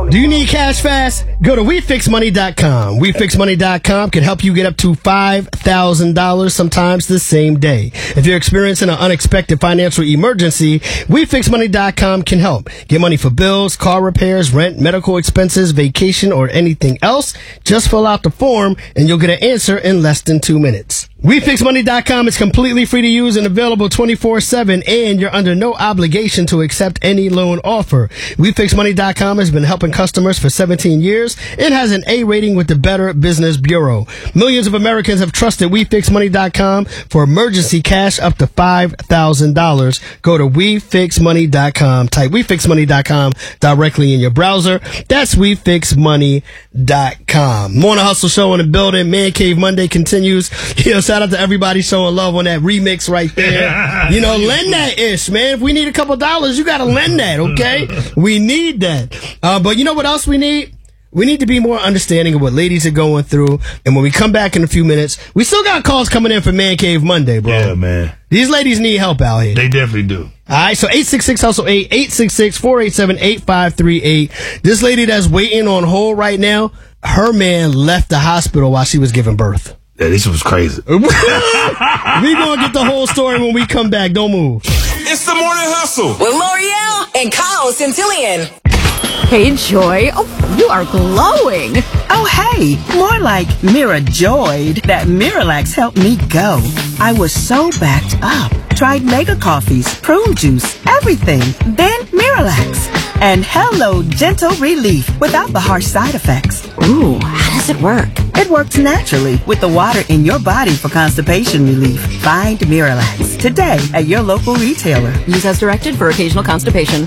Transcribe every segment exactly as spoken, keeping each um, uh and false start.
Do you need cash fast? Go to we fix money dot com. we fix money dot com can help you get up to five thousand dollars sometimes the same day. If you're experiencing an unexpected financial emergency, we fix money dot com can help. Get money for bills, car repairs, rent, medical expenses, vacation, or anything else. Just fill out the form and you'll get an answer in less than two minutes. we fix money dot com is completely free to use and available twenty-four seven, and you're under no obligation to accept any loan offer. we fix money dot com has been helping customers for seventeen years and has an A rating with the Better Business Bureau. Millions of Americans have trusted we fix money dot com for emergency cash up to five thousand dollars. Go to we fix money dot com. Type we fix money dot com directly in your browser. That's we fix money dot com. Morning Hustle Show in the building. Man Cave Monday continues. You know, shout out to everybody showing love on that remix right there. You know, lend that ish, man. If we need a couple dollars, you got to lend that, okay? We need that. Uh, but you know what else we need? We need to be more understanding of what ladies are going through. And when we come back in a few minutes, we still got calls coming in for Man Cave Monday, bro. Yeah, man. These ladies need help out here. They definitely do. All right, so eight six six hustle eight, eight six six, four eight seven, eight five three eight. This lady that's waiting on hold right now, her man left the hospital while she was giving birth. Yeah, this was crazy. We gonna get the whole story when we come back. Don't move. It's the Morning Hustle with L'Oreal and Kyle Centillion. Hey, Joy. Oh, you are glowing. Oh, hey. More like Mira joyed that Miralax helped me go. I was so backed up. Tried mega coffees, prune juice, everything. Then Miralax. And hello, gentle relief without the harsh side effects. Ooh, how does it work? It works naturally with the water in your body for constipation relief. Find Miralax today at your local retailer. Use as directed for occasional constipation.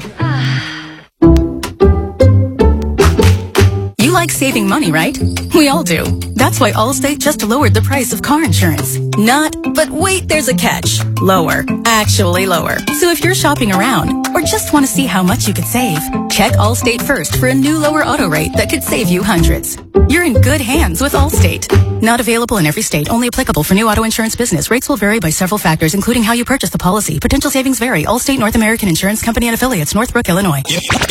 You like saving money, right? We all do. That's why Allstate just lowered the price of car insurance. Not, but wait, there's a catch. Lower. Actually lower. So if you're shopping around or just want to see how much you could save, check Allstate first for a new lower auto rate that could save you hundreds. You're in good hands with Allstate. Not available in every state. Only applicable for new auto insurance business. Rates will vary by several factors, including how you purchase the policy. Potential savings vary. Allstate North American Insurance Company and affiliates, Northbrook, Illinois.